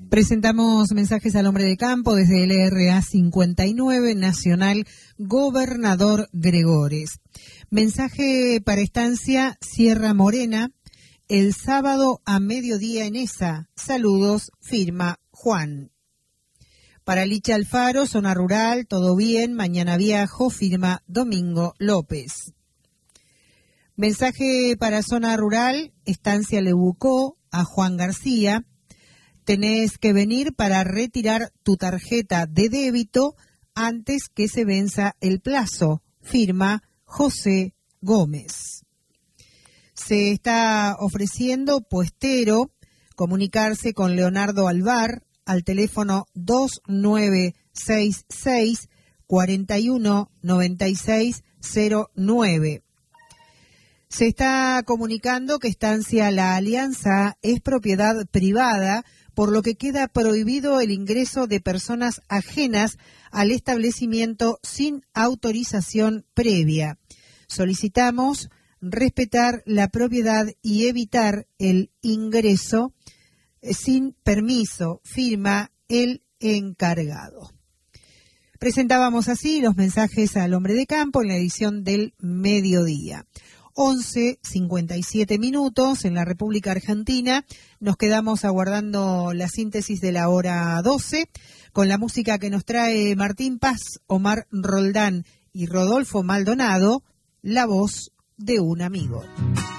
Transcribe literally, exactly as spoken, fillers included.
Presentamos mensajes al hombre de campo desde el R A cincuenta y nueve Nacional Gobernador Gregores. Mensaje para estancia Sierra Morena, el sábado a mediodía en esa. Saludos, firma Juan. Para Licha Alfaro, zona rural, todo bien, mañana viajo, firma Domingo López. Mensaje para zona rural, estancia Lebucó, a Juan García. Tenés que venir para retirar tu tarjeta de débito antes que se venza el plazo, firma José Gómez. Se está ofreciendo puestero, comunicarse con Leonardo Alvar al teléfono dos nueve seis seis, cuatro uno nueve seis cero nueve. Se está comunicando que Estancia La Alianza es propiedad privada, por lo que queda prohibido el ingreso de personas ajenas al establecimiento sin autorización previa. Solicitamos respetar la propiedad y evitar el ingreso sin permiso, firma el encargado. Presentábamos así los mensajes al hombre de campo en la edición del mediodía. once cincuenta y siete minutos en la República Argentina. Nos quedamos aguardando la síntesis de la hora doce con la música que nos trae Martín Paz, Omar Roldán y Rodolfo Maldonado, La voz de un amigo.